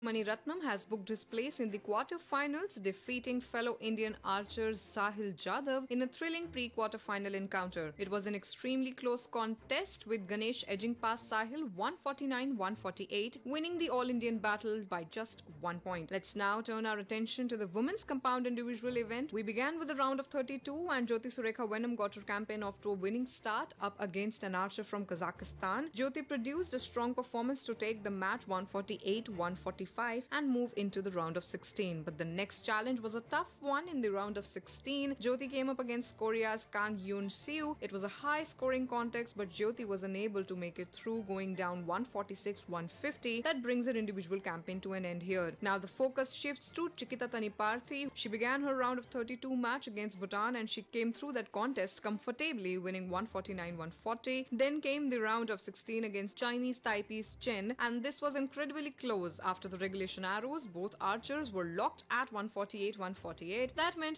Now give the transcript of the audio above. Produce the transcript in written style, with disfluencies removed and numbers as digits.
Mani Ratnam has booked his place in the quarter-finals, defeating fellow Indian archer Sahil Jadhav in a thrilling pre-quarter-final encounter. It was an extremely close contest, with Ganesh edging past Sahil 149-148, winning the All-Indian battle by just 1 point. Let's now turn our attention to the women's compound individual event. We began with a round of 32, and Jyoti Surekha Venom got her campaign off to a winning start up against an archer from Kazakhstan. Jyoti produced a strong performance to take the match 148-145 and move into the round of 16. But the next challenge was a tough one in the round of 16. Jyoti came up against Korea's Kang Yoon Siu. It was a high-scoring contest, but Jyoti was unable to make it through, going down 146-150. That brings her individual campaign to an end here. Now the focus shifts to Chikita Taniparthi. She began her round of 32 match against Bhutan, and she came through that contest comfortably, winning 149-140. Then came the round of 16 against Chinese Taipei's Chen, and this was incredibly close. After the regulation arrows, both archers were locked at 148-148. That meant